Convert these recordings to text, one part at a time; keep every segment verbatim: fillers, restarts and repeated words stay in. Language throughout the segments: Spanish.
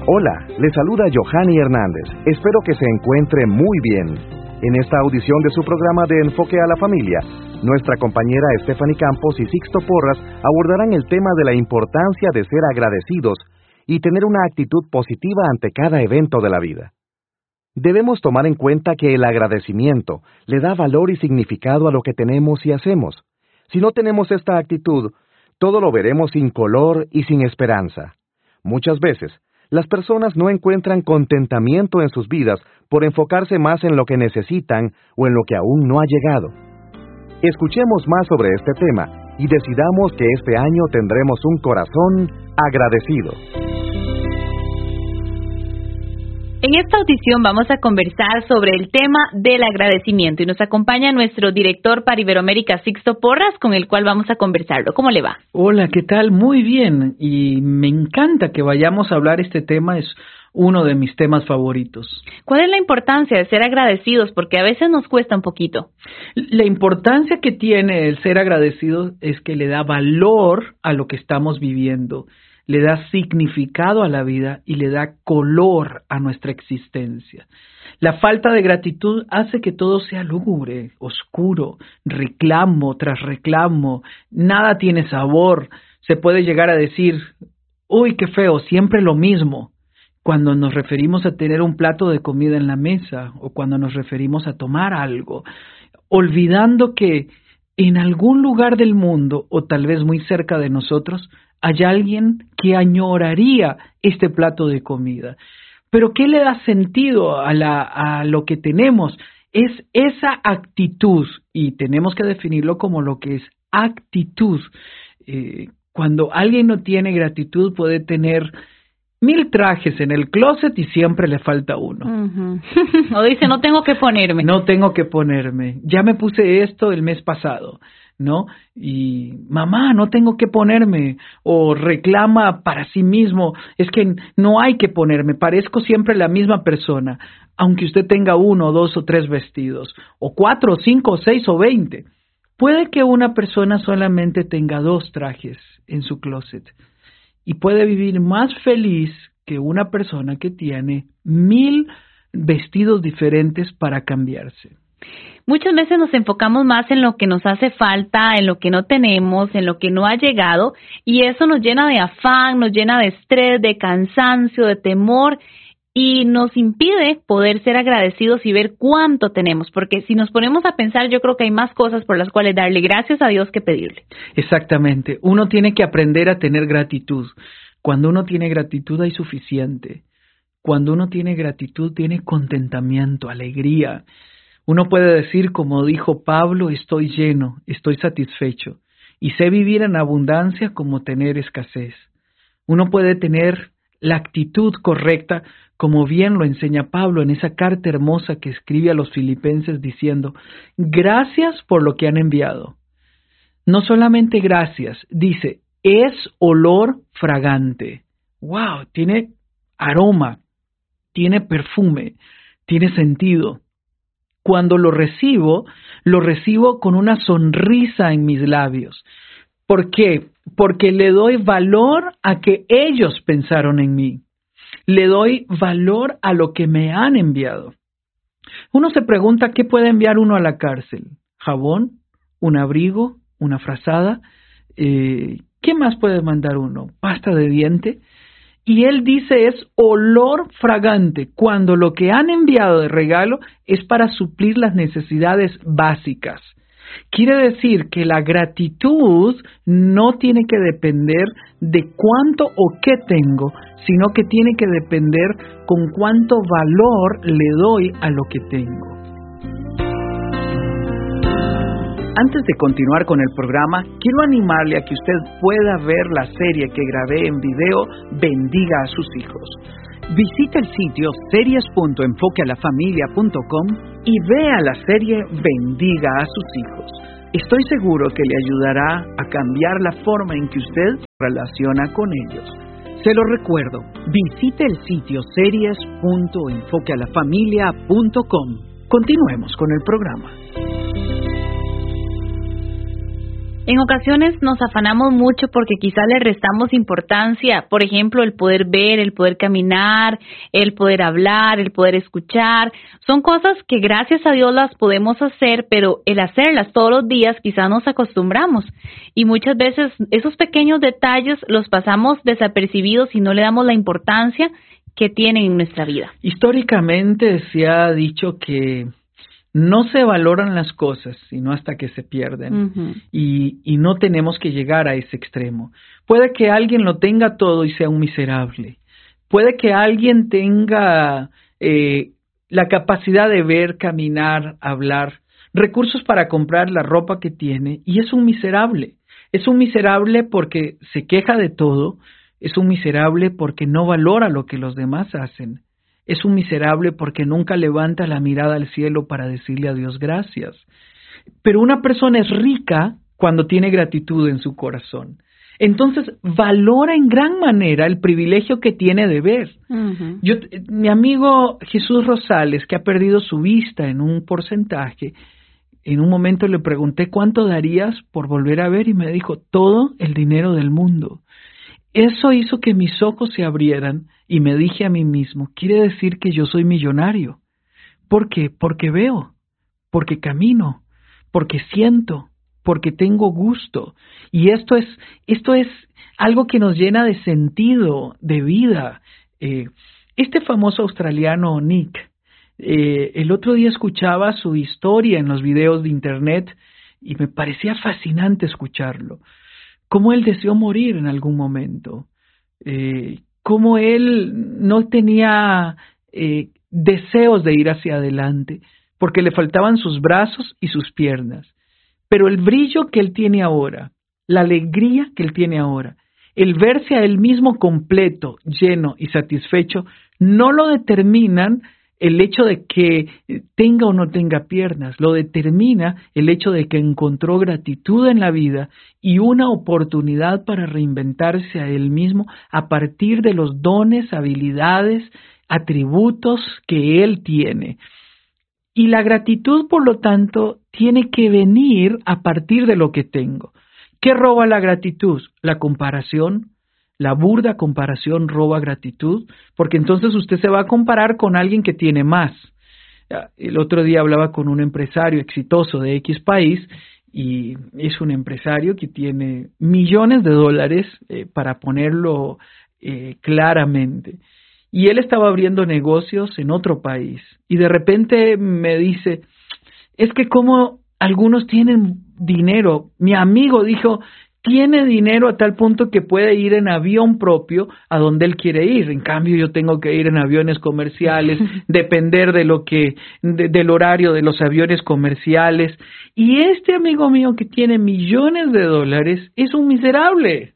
Hola, le saluda Johanny Hernández. Espero que se encuentre muy bien. En esta audición de su programa de Enfoque a la Familia, nuestra compañera Stephanie Campos y Sixto Porras abordarán el tema de la importancia de ser agradecidos y tener una actitud positiva ante cada evento de la vida. Debemos tomar en cuenta que el agradecimiento le da valor y significado a lo que tenemos y hacemos. Si no tenemos esta actitud, todo lo veremos sin color y sin esperanza. Muchas veces, las personas no encuentran contentamiento en sus vidas por enfocarse más en lo que necesitan o en lo que aún no ha llegado. Escuchemos más sobre este tema y decidamos que este año tendremos un corazón agradecido. En esta audición vamos a conversar sobre el tema del agradecimiento y nos acompaña nuestro director para Iberoamérica, Sixto Porras, con el cual vamos a conversarlo. ¿Cómo le va? Hola, ¿qué tal? Muy bien, y me encanta que vayamos a hablar este tema, es uno de mis temas favoritos. ¿Cuál es la importancia de ser agradecidos? Porque a veces nos cuesta un poquito. La importancia que tiene el ser agradecido es que le da valor a lo que estamos viviendo, le da significado a la vida y le da color a nuestra existencia. La falta de gratitud hace que todo sea lúgubre, oscuro, reclamo tras reclamo, nada tiene sabor. Se puede llegar a decir, uy, qué feo, siempre lo mismo, cuando nos referimos a tener un plato de comida en la mesa o cuando nos referimos a tomar algo, olvidando que en algún lugar del mundo o tal vez muy cerca de nosotros hay alguien que añoraría este plato de comida. Pero ¿qué le da sentido a, la, a lo que tenemos? Es esa actitud, y tenemos que definirlo como lo que es actitud. Eh, cuando alguien no tiene gratitud puede tener mil trajes en el closet y siempre le falta uno. Uh-huh. O dice, no tengo que ponerme. No tengo que ponerme. Ya me puse esto el mes pasado, ¿no? Y mamá, no tengo que ponerme. O reclama para sí mismo, es que no hay que ponerme, parezco siempre la misma persona, aunque usted tenga uno, dos o tres vestidos, o cuatro, cinco, o seis o veinte. Puede que una persona solamente tenga dos trajes en su closet y puede vivir más feliz que una persona que tiene mil vestidos diferentes para cambiarse. Muchas veces nos enfocamos más en lo que nos hace falta, en lo que no tenemos, en lo que no ha llegado, y eso nos llena de afán, nos llena de estrés, de cansancio, de temor, y nos impide poder ser agradecidos y ver cuánto tenemos, porque si nos ponemos a pensar, yo creo que hay más cosas por las cuales darle gracias a Dios que pedirle. Exactamente, uno tiene que aprender a tener gratitud. Cuando uno tiene gratitud hay suficiente. Cuando uno tiene gratitud tiene contentamiento, alegría. Uno puede decir, como dijo Pablo, estoy lleno, estoy satisfecho, y sé vivir en abundancia como tener escasez. Uno puede tener la actitud correcta, como bien lo enseña Pablo en esa carta hermosa que escribe a los filipenses diciendo, gracias por lo que han enviado. No solamente gracias, dice, es olor fragante. ¡Wow! Tiene aroma, tiene perfume, tiene sentido. Cuando lo recibo, lo recibo con una sonrisa en mis labios. ¿Por qué? Porque le doy valor a que ellos pensaron en mí. Le doy valor a lo que me han enviado. Uno se pregunta, ¿qué puede enviar uno a la cárcel? ¿Jabón? ¿Un abrigo? ¿Una frazada? Eh, ¿Qué más puede mandar uno? ¿Pasta de diente? Y él dice es olor fragante, cuando lo que han enviado de regalo es para suplir las necesidades básicas. Quiere decir que la gratitud no tiene que depender de cuánto o qué tengo, sino que tiene que depender con cuánto valor le doy a lo que tengo. Antes de continuar con el programa, quiero animarle a que usted pueda ver la serie que grabé en video, Bendiga a sus hijos. Visite el sitio series punto enfoque a la familia punto com y vea la serie Bendiga a sus hijos. Estoy seguro que le ayudará a cambiar la forma en que usted se relaciona con ellos. Se lo recuerdo, visite el sitio series punto enfoque a la familia punto com. Continuemos con el programa. En ocasiones nos afanamos mucho porque quizás le restamos importancia, por ejemplo, el poder ver, el poder caminar, el poder hablar, el poder escuchar. Son cosas que gracias a Dios las podemos hacer, pero el hacerlas todos los días quizás nos acostumbramos. Y muchas veces esos pequeños detalles los pasamos desapercibidos y no le damos la importancia que tienen en nuestra vida. Históricamente se ha dicho que no se valoran las cosas, sino hasta que se pierden. Uh-huh. y, y no tenemos que llegar a ese extremo. Puede que alguien lo tenga todo y sea un miserable. Puede que alguien tenga eh, la capacidad de ver, caminar, hablar, recursos para comprar la ropa que tiene, y es un miserable. Es un miserable porque se queja de todo, es un miserable porque no valora lo que los demás hacen. Es un miserable porque nunca levanta la mirada al cielo para decirle a Dios gracias. Pero una persona es rica cuando tiene gratitud en su corazón. Entonces valora en gran manera el privilegio que tiene de ver. Uh-huh. Yo, mi amigo Jesús Rosales, que ha perdido su vista en un porcentaje, en un momento le pregunté ¿cuánto darías por volver a ver? Y me dijo todo el dinero del mundo. Eso hizo que mis ojos se abrieran y me dije a mí mismo, quiere decir que yo soy millonario. ¿Por qué? Porque veo, porque camino, porque siento, porque tengo gusto. Y esto es, esto es algo que nos llena de sentido, de vida. Eh, este famoso australiano Nick, eh, el otro día escuchaba su historia en los videos de internet y me parecía fascinante escucharlo. Cómo él deseó morir en algún momento, eh, cómo él no tenía eh, deseos de ir hacia adelante, porque le faltaban sus brazos y sus piernas. Pero el brillo que él tiene ahora, la alegría que él tiene ahora, el verse a él mismo completo, lleno y satisfecho, no lo determinan el hecho de que tenga o no tenga piernas, lo determina el hecho de que encontró gratitud en la vida y una oportunidad para reinventarse a él mismo a partir de los dones, habilidades, atributos que él tiene. Y la gratitud, por lo tanto, tiene que venir a partir de lo que tengo. ¿Qué roba la gratitud? La comparación. La burda comparación roba gratitud, porque entonces usted se va a comparar con alguien que tiene más. El otro día hablaba con un empresario exitoso de X país y es un empresario que tiene millones de dólares, eh, para ponerlo eh, claramente. Y él estaba abriendo negocios en otro país y de repente me dice, es que como algunos tienen dinero. Mi amigo dijo, tiene dinero a tal punto que puede ir en avión propio a donde él quiere ir. En cambio, yo tengo que ir en aviones comerciales, depender de lo que, de, del horario de los aviones comerciales. Y este amigo mío que tiene millones de dólares es un miserable.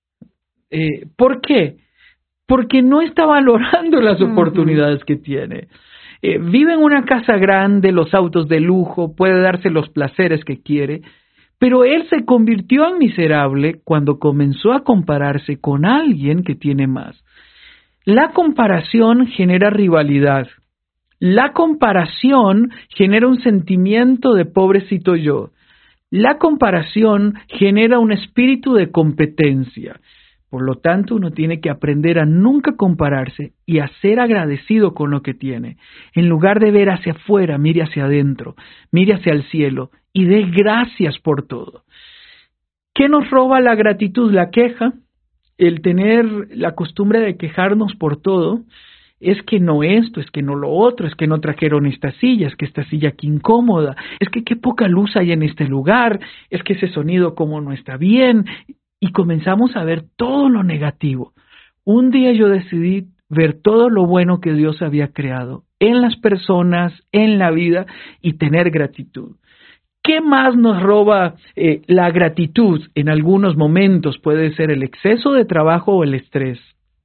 Eh, ¿Por qué? Porque no está valorando las oportunidades uh-huh. que tiene. Eh, vive en una casa grande, los autos de lujo, puede darse los placeres que quiere. Pero él se convirtió en miserable cuando comenzó a compararse con alguien que tiene más. La comparación genera rivalidad. La comparación genera un sentimiento de pobrecito yo. La comparación genera un espíritu de competencia. Por lo tanto, uno tiene que aprender a nunca compararse y a ser agradecido con lo que tiene. En lugar de ver hacia afuera, mire hacia adentro, mire hacia el cielo y dé gracias por todo. ¿Qué nos roba la gratitud? La queja, el tener la costumbre de quejarnos por todo. Es que no esto, es que no lo otro, es que no trajeron esta silla, es que esta silla aquí incómoda, es que qué poca luz hay en este lugar, es que ese sonido como no está bien. Y comenzamos a ver todo lo negativo. Un día yo decidí ver todo lo bueno que Dios había creado en las personas, en la vida y tener gratitud. ¿Qué más nos roba eh, la gratitud? En algunos momentos puede ser el exceso de trabajo o el estrés.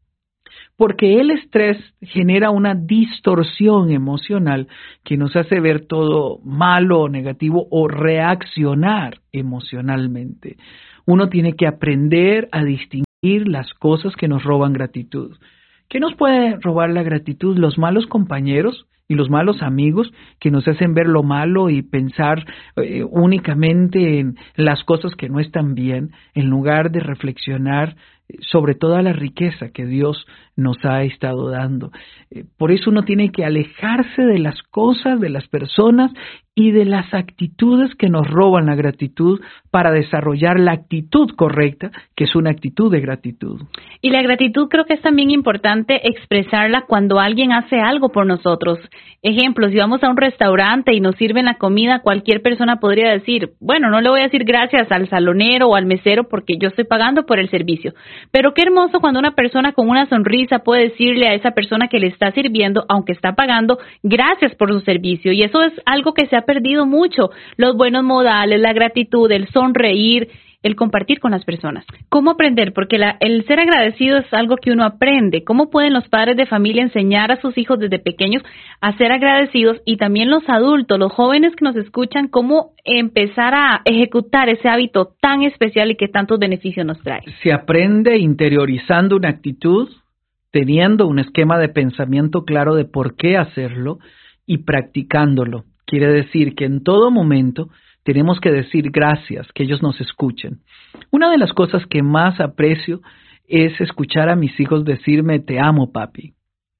Porque el estrés genera una distorsión emocional que nos hace ver todo malo o negativo o reaccionar emocionalmente. Uno tiene que aprender a distinguir las cosas que nos roban gratitud. ¿Qué nos puede robar la gratitud? Los malos compañeros y los malos amigos que nos hacen ver lo malo y pensar eh, únicamente en las cosas que no están bien, en lugar de reflexionar sobre toda la riqueza que Dios nos ha estado dando. Eh, por eso uno tiene que alejarse de las cosas, de las personas y de las actitudes que nos roban la gratitud para desarrollar la actitud correcta, que es una actitud de gratitud. Y la gratitud creo que es también importante expresarla cuando alguien hace algo por nosotros. Ejemplo, si vamos a un restaurante y nos sirven la comida, cualquier persona podría decir, bueno, no le voy a decir gracias al salonero o al mesero porque yo estoy pagando por el servicio. Pero qué hermoso cuando una persona con una sonrisa puede decirle a esa persona que le está sirviendo, aunque está pagando, gracias por su servicio. Y eso es algo que se ha perdido mucho, los buenos modales, la gratitud, el sonreír, el compartir con las personas. ¿Cómo aprender? Porque la, el ser agradecido es algo que uno aprende. ¿Cómo pueden los padres de familia enseñar a sus hijos desde pequeños a ser agradecidos? Y también los adultos, los jóvenes que nos escuchan, ¿cómo empezar a ejecutar ese hábito tan especial y que tantos beneficios nos trae? Se aprende interiorizando una actitud, teniendo un esquema de pensamiento claro de por qué hacerlo y practicándolo. Quiere decir que en todo momento tenemos que decir gracias, que ellos nos escuchen. Una de las cosas que más aprecio es escuchar a mis hijos decirme, te amo, papi.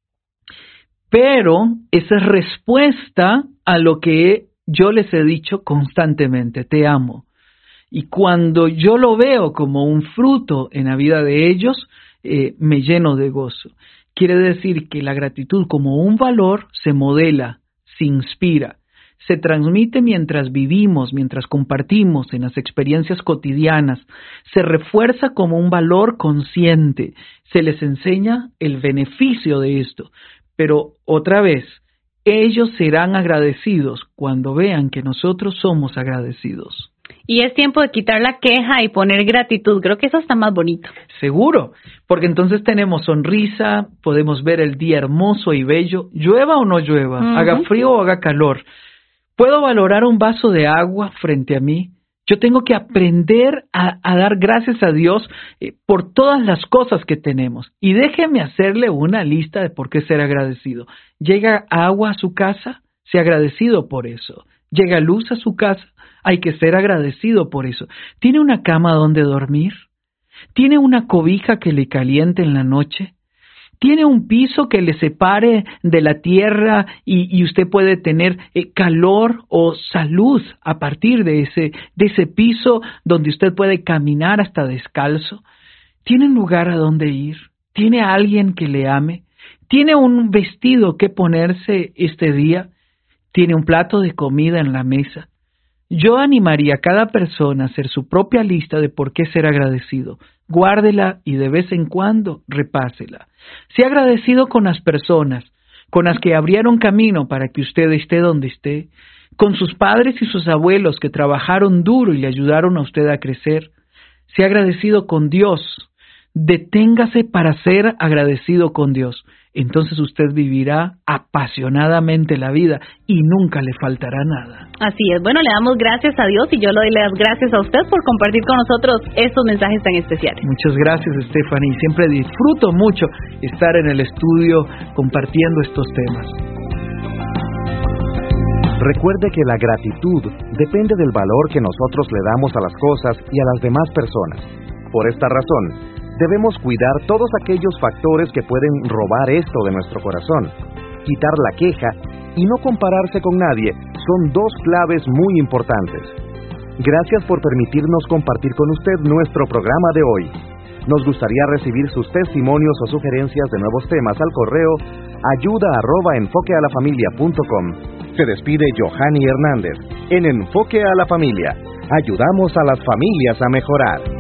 Pero esa es respuesta a lo que yo les he dicho constantemente, te amo. Y cuando yo lo veo como un fruto en la vida de ellos, eh, me lleno de gozo. Quiere decir que la gratitud como un valor se modela, se inspira. Se transmite mientras vivimos, mientras compartimos en las experiencias cotidianas, se refuerza como un valor consciente, se les enseña el beneficio de esto, pero otra vez, ellos serán agradecidos cuando vean que nosotros somos agradecidos. Y es tiempo de quitar la queja y poner gratitud. Creo que eso está más bonito. Seguro, porque entonces tenemos sonrisa, podemos ver el día hermoso y bello, llueva o no llueva, uh-huh. haga frío o haga calor. ¿Puedo valorar un vaso de agua frente a mí? Yo tengo que aprender a, a dar gracias a Dios eh, por todas las cosas que tenemos. Y déjeme hacerle una lista de por qué ser agradecido. ¿Llega agua a su casa? Sea agradecido por eso. ¿Llega luz a su casa? Hay que ser agradecido por eso. ¿Tiene una cama donde dormir? ¿Tiene una cobija que le caliente en la noche? ¿Tiene un piso que le separe de la tierra y, y usted puede tener eh, calor o salud a partir de ese, de ese piso donde usted puede caminar hasta descalzo? ¿Tiene un lugar a donde ir? ¿Tiene a alguien que le ame? ¿Tiene un vestido que ponerse este día? ¿Tiene un plato de comida en la mesa? Yo animaría a cada persona a hacer su propia lista de por qué ser agradecido. Guárdela y de vez en cuando repásela. Sea agradecido con las personas, con las que abrieron camino para que usted esté donde esté, con sus padres y sus abuelos que trabajaron duro y le ayudaron a usted a crecer. Sea agradecido con Dios. Deténgase para ser agradecido con Dios. Entonces usted vivirá apasionadamente la vida y nunca le faltará nada. Así es. Bueno, le damos gracias a Dios y yo le doy las gracias a usted por compartir con nosotros estos mensajes tan especiales. Muchas gracias, Stephanie. Siempre disfruto mucho estar en el estudio compartiendo estos temas. Recuerde que la gratitud depende del valor que nosotros le damos a las cosas y a las demás personas. Por esta razón, debemos cuidar todos aquellos factores que pueden robar esto de nuestro corazón. Quitar la queja y no compararse con nadie son dos claves muy importantes. Gracias por permitirnos compartir con usted nuestro programa de hoy. Nos gustaría recibir sus testimonios o sugerencias de nuevos temas al correo ayuda arroba enfoque a la familia punto com. Se despide Johanny Hernández. En Enfoque a la Familia, ayudamos a las familias a mejorar.